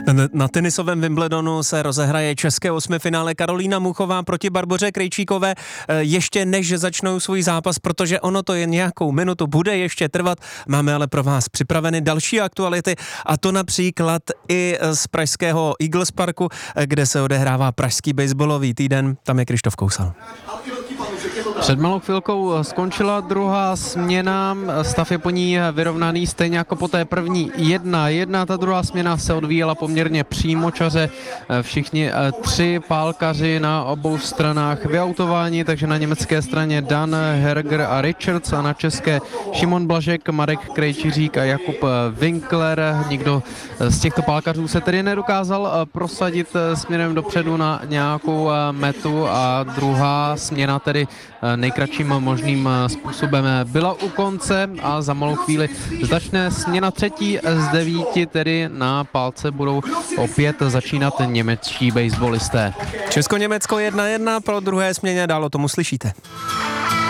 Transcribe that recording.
Na tenisovém Wimbledonu se rozehraje české osmifinále Karolína Muchová proti Barboře Krejčíkové. Ještě než začnou svůj zápas, protože ono to jen nějakou minutu bude ještě trvat, máme ale pro vás připraveny další aktuality, a to například i z pražského Eagles Parku, kde se odehrává pražský baseballový týden. Tam je Krištof Kousal. Před malou chvilkou skončila druhá směna, stav je po ní vyrovnaný, stejně jako po té první 1-1. Ta druhá směna se odvíjela poměrně přímočaře, všichni tři pálkaři na obou stranách vyautováni, takže na německé straně Dan, Herger a Richards a na české Šimon Blažek, Marek Krejčiřík a Jakub Winkler. Nikdo z těchto pálkařů se tedy nedokázal prosadit směrem dopředu na nějakou metu a druhá směna tedy nejkratším možným způsobem byla u konce a za malou chvíli začne směna třetí z 9, tedy na pálce budou opět začínat němečtí baseballisté. Česko-Německo 1-1, pro druhé směně dál o tom uslyšíte.